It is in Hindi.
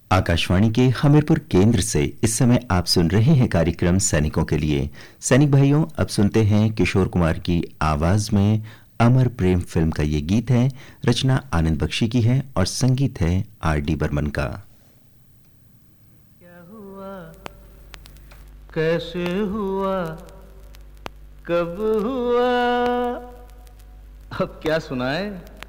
आकाशवाणी के हमीरपुर केंद्र से इस समय आप सुन रहे हैं कार्यक्रम सैनिकों के लिए। सैनिक भाइयों, अब सुनते हैं किशोर कुमार की आवाज में अमर प्रेम फिल्म का ये गीत है। रचना आनंद बख्शी की है और संगीत है R.D. बर्मन का। क्या हुआ, कैसे हुआ, कब हुआ, अब क्या सुनाए।